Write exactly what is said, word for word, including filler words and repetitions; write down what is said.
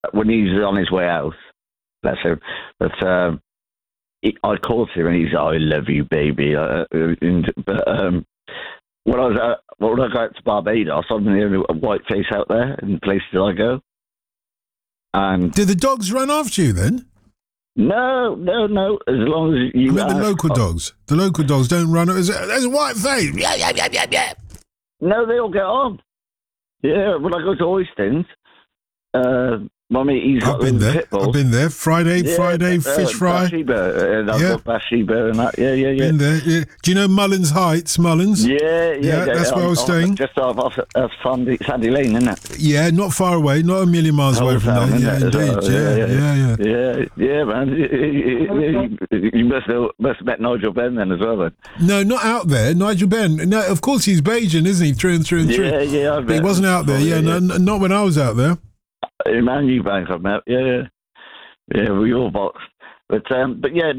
when he's on his way out, bless him. But um, he, I called him and he's, I love you, baby. Uh, and, but um, when I was out, when I got to Barbados, I'm the only white face out there in places I go. And did the dogs run after you then? No, no, no. As long as you. I mean, the local dogs. The local dogs don't run. There's a, there's a white face. Yeah, yeah, yeah, yeah, yeah. No, they all get on. Yeah, when I go to Oystons, uh, Mummy, he's I've got been there. pit bulls. I've been there. Friday, yeah, Friday, uh, fish fry. Bathsheba, and I've yeah. got Bathsheba and that. Yeah, yeah, yeah. Been there. Yeah. Do you know Mullins Heights, Mullins? Yeah, yeah. Yeah, yeah that's yeah, where I was off, staying. Just off, off, off Sandy, Sandy Lane, isn't it? Yeah, not far away. Not a million miles away from town, there. Yeah, it, indeed. well? Yeah, yeah, yeah, yeah. Yeah, yeah, man. You, you must have must have met Nigel Benn then as well, then. No, not out there. Nigel Benn. No, of course he's Bajan, isn't he? Through and through and yeah, through. Yeah, yeah. But he wasn't out there. Yeah, yeah, no, not when I was out there. Man Eubanks I've met. Yeah, yeah. Yeah, we all boxed. But um, but yeah,